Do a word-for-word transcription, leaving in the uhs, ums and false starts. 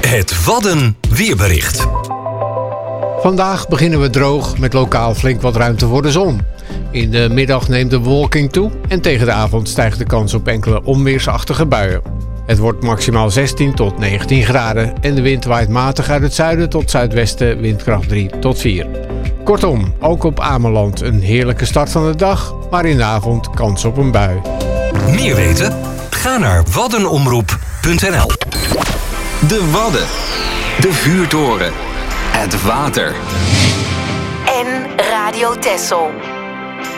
Het Wadden weerbericht. Vandaag beginnen we droog met lokaal flink wat ruimte voor de zon. In de middag neemt de bewolking toe en tegen de avond stijgt de kans op enkele onweersachtige buien. Het wordt maximaal zestien tot negentien graden en de wind waait matig uit het zuiden tot zuidwesten, windkracht drie tot vier. Kortom, ook op Ameland een heerlijke start van de dag, maar in de avond kans op een bui. Meer weten? Ga naar waddenomroep punt n l. De Wadden. De vuurtoren. Het water. En Radio Texel.